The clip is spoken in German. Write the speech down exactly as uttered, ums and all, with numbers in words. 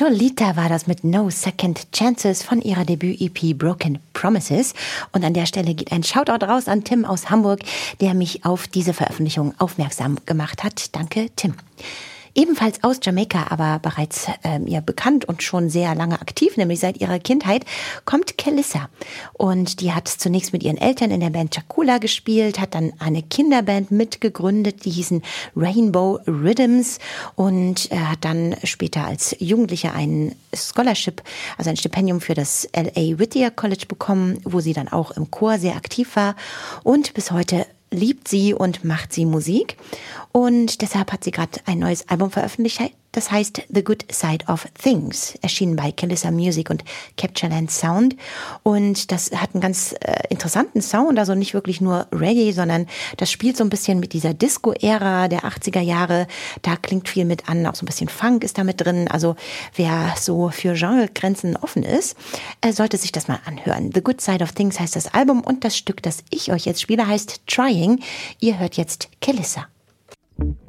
Cholita war das mit No Second Chances von ihrer Debüt-E P Broken Promises. Und an der Stelle geht ein Shoutout raus an Tim aus Hamburg, der mich auf diese Veröffentlichung aufmerksam gemacht hat. Danke, Tim. Ebenfalls aus Jamaika, aber bereits ähm, ihr bekannt und schon sehr lange aktiv, nämlich seit ihrer Kindheit, kommt Kelissa. Und die hat zunächst mit ihren Eltern in der Band Chakula gespielt, hat dann eine Kinderband mitgegründet, die hießen Rainbow Rhythms und äh, hat dann später als Jugendliche ein Scholarship, also ein Stipendium für das L A Whittier College bekommen, wo sie dann auch im Chor sehr aktiv war und bis heute liebt sie und macht sie Musik. Und deshalb hat sie gerade ein neues Album veröffentlicht. Das heißt The Good Side of Things, erschienen bei Kelissa Music und Captureland Sound. Und das hat einen ganz äh, interessanten Sound, also nicht wirklich nur Reggae, sondern das spielt so ein bisschen mit dieser Disco-Ära der achtziger Jahre. Da klingt viel mit an, auch so ein bisschen Funk ist da mit drin. Also wer so für Genregrenzen offen ist, äh, sollte sich das mal anhören. The Good Side of Things heißt das Album und das Stück, das ich euch jetzt spiele, heißt Trying. Ihr hört jetzt Kelissa.